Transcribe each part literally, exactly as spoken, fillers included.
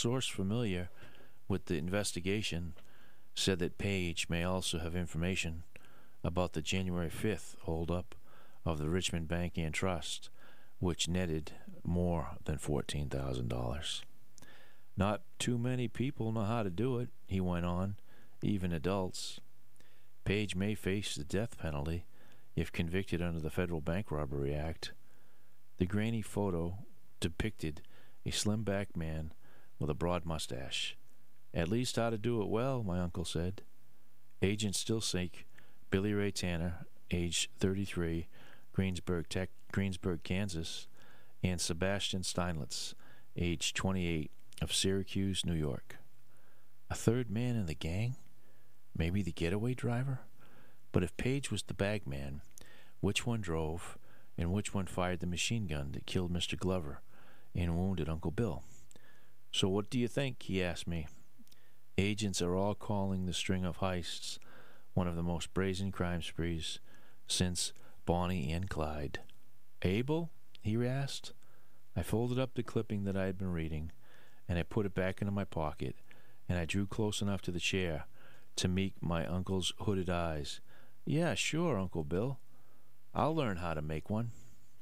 source familiar with the investigation said that Page may also have information about the January fifth holdup of the Richmond Bank and Trust, which netted more than fourteen thousand dollars. Not too many people know how to do it, he went on, even adults. Page may face the death penalty if convicted under the Federal Bank Robbery Act. The grainy photo depicted a slim-backed man with a broad mustache. At least how to do it well, my uncle said. Agents still seek Billy Ray Tanner, age thirty-three, Greensburg, Tech, Greensburg, Kansas, and Sebastian Steinletz, age twenty-eight, of Syracuse, New York. A third man in the gang? Maybe the getaway driver? But if Page was the bagman, which one drove and which one fired the machine gun that killed Mister Glover and wounded Uncle Bill? So what do you think? He asked me. Agents are all calling the string of heists one of the most brazen crime sprees since Bonnie and Clyde. Abel? He asked. I folded up the clipping that I had been reading, and I put it back into my pocket, and I drew close enough to the chair to meet my uncle's hooded eyes. Yeah, sure, Uncle Bill. I'll learn how to make one.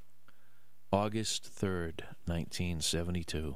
August third, nineteen seventy-two.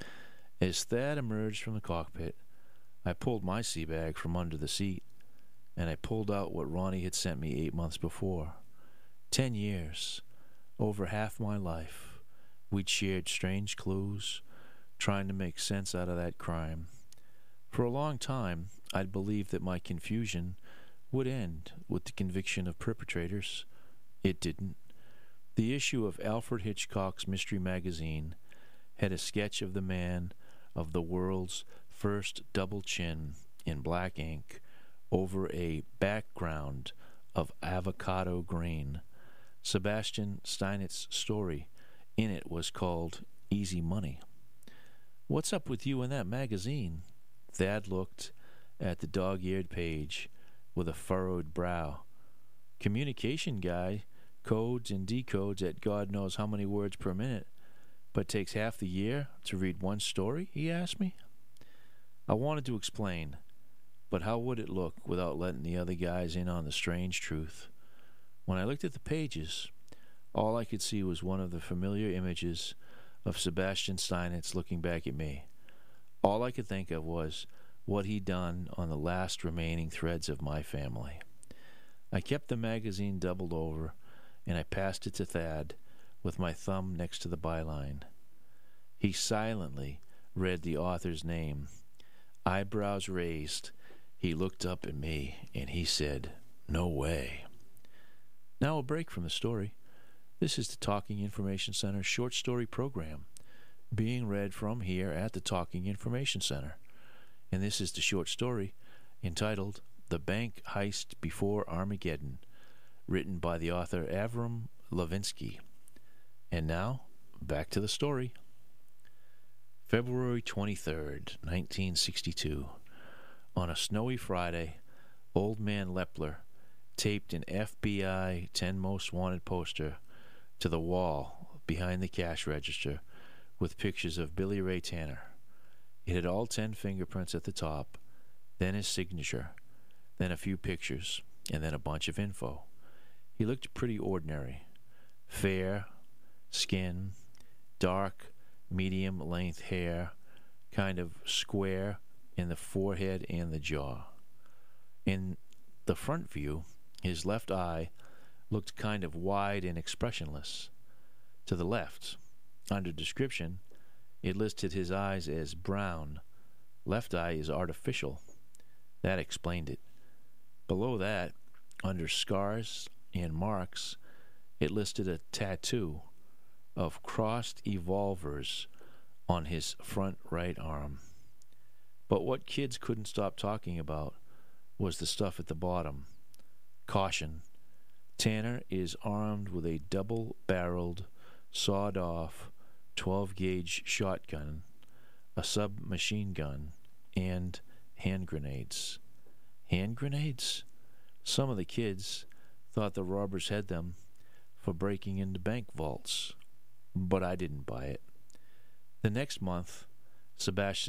As Thad emerged from the cockpit, I pulled my sea bag from under the seat, and I pulled out what Ronnie had sent me eight months before. Ten years, over half my life, we'd shared strange clues, trying to make sense out of that crime. For a long time, I'd believed that my confusion would end with the conviction of perpetrators. It didn't. The issue of Alfred Hitchcock's Mystery Magazine had a sketch of the man of the world's first double chin in black ink over a background of avocado green. Sebastian Steinetz's story in it was called Easy Money. What's up with you in that magazine? Thad looked at the dog-eared page with a furrowed brow. Communication guy codes and decodes at God knows how many words per minute, but takes half the year to read one story, he asked me. I wanted to explain, but how would it look without letting the other guys in on the strange truth? When I looked at the pages, all I could see was one of the familiar images of Sebastian Steinitz looking back at me. All I could think of was what he'd done on the last remaining threads of my family. I kept the magazine doubled over, and I passed it to Thad with my thumb next to the byline. He silently read the author's name. Eyebrows raised, he looked up at me, and he said, "No way." Now a break from the story. This is the Talking Information Center short story program, being read from here at the Talking Information Center. And this is the short story entitled The Bank Heist Before Armageddon, written by the author Avram Levinsky. And now, back to the story. February twenty-third, nineteen sixty-two. On a snowy Friday, Old Man Lepler taped an F B I ten Most Wanted poster to the wall behind the cash register with pictures of Billy Ray Tanner. It had all ten fingerprints at the top, then his signature, then a few pictures, and then a bunch of info. He looked pretty ordinary. Fair skin, dark, medium-length hair, kind of square in the forehead and the jaw. In the front view, his left eye looked kind of wide and expressionless. To the left, under description, it listed his eyes as brown. Left eye is artificial. That explained it. Below that, under scars and marks, it listed a tattoo of crossed evolvers on his front right arm. But what kids couldn't stop talking about was the stuff at the bottom. Caution. Tanner is armed with a double-barreled, sawed-off, twelve-gauge shotgun, a submachine gun, and hand grenades. Hand grenades? Some of the kids thought the robbers had them for breaking into bank vaults, but I didn't buy it. The next month, Sebastian